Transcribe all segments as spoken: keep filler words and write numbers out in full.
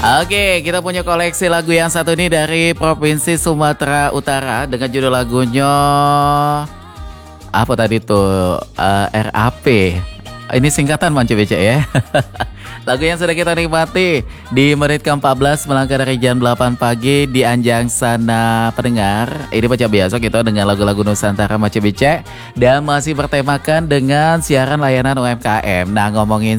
Oke, kita punya koleksi lagu yang satu ini dari Provinsi Sumatera Utara dengan judul lagunya apa tadi tuh? Eh, R A P. Ini singkatan Mancu Becek ya. Lagu yang sudah kita nikmati di menit ke empat belas melangkah dari jam delapan pagi di Anjang Sana Pendengar. Ini macam biasa kita dengan lagu-lagu Nusantara Mancu Becek dan masih bertemakan dengan siaran layanan U M K M. Nah, ngomongin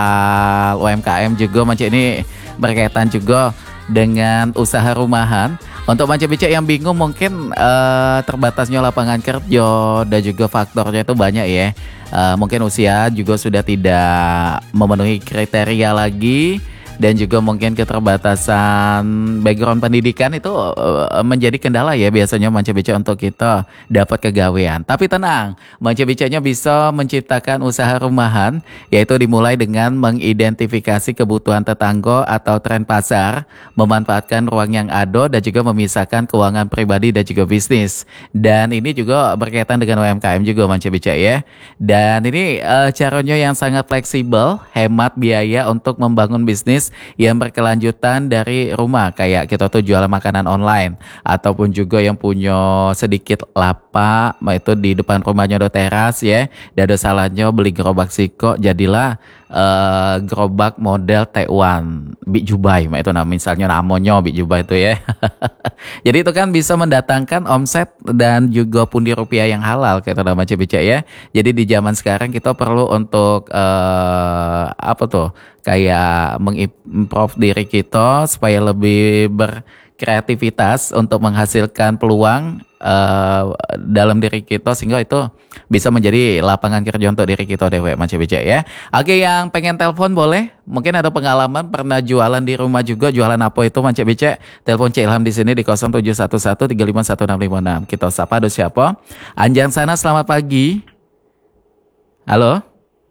soal U M K M juga Mancu ini berkaitan juga dengan usaha rumahan. Untuk Mancu Becek yang bingung mungkin uh, terbatasnya lapangan kerja dan juga faktornya itu banyak ya. Uh, mungkin usia juga sudah tidak memenuhi kriteria lagi dan juga mungkin keterbatasan background pendidikan itu uh, menjadi kendala ya biasanya Mancu Becek untuk kita dapat kegawean. Tapi tenang, Mancu Beceknya bisa menciptakan usaha rumahan yaitu dimulai dengan mengidentifikasi kebutuhan tetangga atau tren pasar, memanfaatkan ruang yang ada dan juga memisahkan keuangan pribadi dan juga bisnis. Dan ini juga berkaitan dengan U M K M juga Mancu Becek ya. Dan ini uh, caranya yang sangat fleksibel, hemat biaya untuk membangun bisnis yang berkelanjutan dari rumah, kayak kita tuh jualan makanan online ataupun juga yang punya sedikit lapak itu di depan rumahnya ada teras ya, dan ada salahnya beli gerobak siko jadilah uh, gerobak model Taiwan Big Jubai itu nah misalnya namanya Big Jubai itu ya. Jadi itu kan bisa mendatangkan omset dan juga pundi rupiah yang halal kayak nama Mancu Becek ya. Jadi di zaman sekarang kita perlu untuk uh, apa tuh kayak mengimprove diri kita supaya lebih berkreativitas untuk menghasilkan peluang uh, dalam diri kita sehingga itu bisa menjadi lapangan kerja untuk diri kita dewe Mancu Becek ya. Oke, yang pengen telepon boleh? Mungkin ada pengalaman pernah jualan di rumah juga, jualan apa itu Mancu Becek? Telepon Cik Ilham di sini di nol tujuh satu satu tiga lima satu enam lima enam. Kita sapa ada siapa? Anjang Sana, selamat pagi. Halo?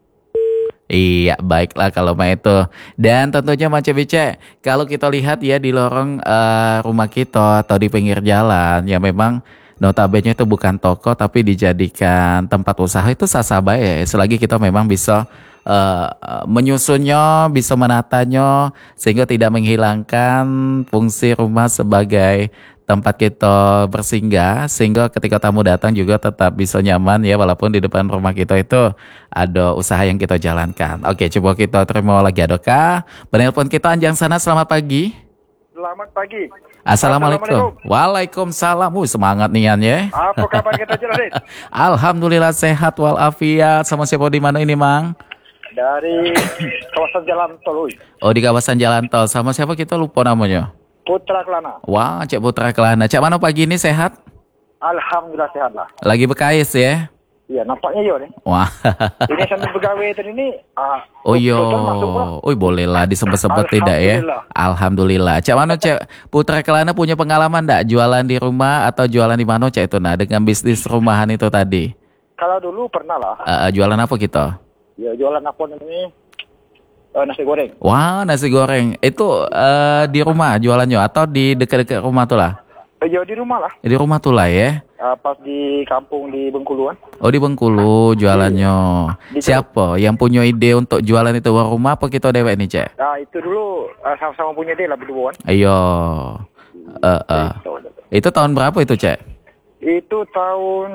Iya, baiklah kalau mah itu. Dan tentunya Mancu Becek, kalau kita lihat ya di lorong uh, rumah kita atau di pinggir jalan, ya memang notabene itu bukan toko tapi dijadikan tempat usaha itu sah-sah baik ya. Selagi kita memang bisa uh, menyusunnya, bisa menatanya sehingga tidak menghilangkan fungsi rumah sebagai tempat kita bersinggah sehingga ketika tamu datang juga tetap bisa nyaman ya walaupun di depan rumah kita itu ada usaha yang kita jalankan. Oke, coba kita terima lagi adakah penelpon kita Anjang Sana, selamat pagi. Selamat pagi. Assalamualaikum. Assalamualaikum. Waalaikumsalam. Uh, semangat nian ya. Apa kabar kita Jeladit? Alhamdulillah sehat walafiat. Sama siapa di mana ini Mang? Dari kawasan Jalan Tol. Oh, di kawasan Jalan Tol. Sama siapa kita lupa namanya? Putra Kelana. Wah, Cek Putra Kelana. Cak mana pagi ini sehat? Alhamdulillah sehat lah. Lagi berkais ya? Iya, nampaknya yo nih. Wah. Ini sambil begawe tadi ini. Uh, oh yo. Oh boleh lah disebut-sebut tidak ya? Alhamdulillah. Cak mana Cek Putra Kelana punya pengalaman enggak jualan di rumah atau jualan di mana Cak itu nah dengan bisnis rumahan itu tadi? Kalau dulu pernah lah. Uh, jualan apa kita? Ya jualan apa ini? Uh, nasi goreng. Wah, nasi goreng. Itu uh, di rumah jualannya atau di dekat-dekat rumah tuh lah? Eh, ya di rumah lah. Di rumah tuh lah ya? Uh, pas di kampung di Bengkuluan. Oh, di Bengkulu jualannya. Di Siapa yang punya ide untuk jualan itu di rumah apa kita dewek nih, Cek? Nah, itu dulu uh, sama-sama punya dia lah berdua. Ayo. Uh, uh. Itu tahun berapa itu, Cek? Itu tahun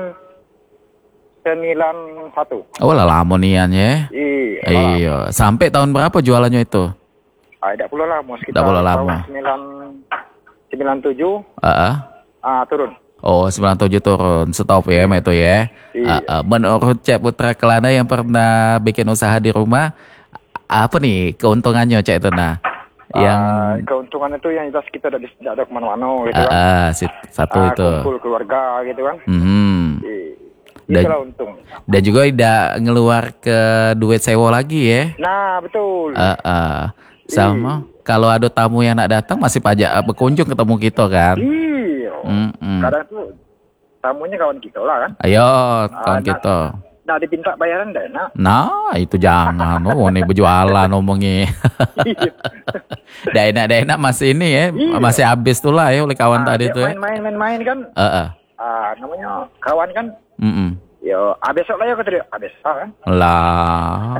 sembilan satu. Oh lah lama nian ya. Iya. Iya. Sampai tahun berapa jualannya itu? Ah, tidak pula lama. Sekitar pula lama. tahun sembilan sembilan tujuh. Uh-uh. Ah turun. Oh sembilan tujuh turun. Stop ya itu ya. Iya. Uh-uh. Menurut Cek Putra Kelana yang pernah bikin usaha di rumah, apa nih keuntungannya Cek itu nah? Yang uh, keuntungan itu yang jelas kita tidak ada kemana-mana gitu uh, kan. Uh, si, satu uh, itu. Kumpul keluarga gitu kan. Mm-hmm. Dan, dan, untung. Dan juga tidak ngeluar ke duit sewa lagi ya. Nah betul. Uh, uh. Sama Iyi. Kalau ada tamu yang nak datang masih pajak berkunjung ketemu kita kan. Iya. Mm-mm. Kadang tuh tamunya kawan kita lah kan. Ayo kawan uh, kita. Nah, nah dipinta bayaran dah nak. Nah itu jangan. Oh ini berjualan ngomongnya. Dah enak dah enak masih ini ya. Iya. Masih habis tuh lah ya oleh kawan nah, tadi tuh. Main-main main-main kan. Uh, uh. Uh, namanya kawan kan. Mm-mm. Yo, ah besok lah ya katanya. Ah besok kan. Lah.